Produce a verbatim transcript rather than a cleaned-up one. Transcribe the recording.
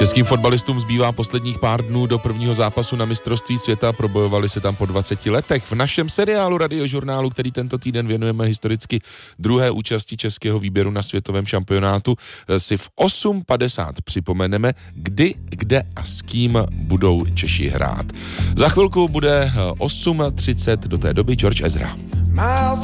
Českým fotbalistům zbývá posledních pár dnů do prvního zápasu na mistrovství světa, probojovali se tam po dvaceti letech. V našem seriálu Radiožurnálu, který tento týden věnujeme historicky druhé účasti českého výběru na světovém šampionátu, si v osm padesát připomeneme, kdy, kde a s kým budou Češi hrát. Za chvilku bude osm třicet, do té doby George Ezra.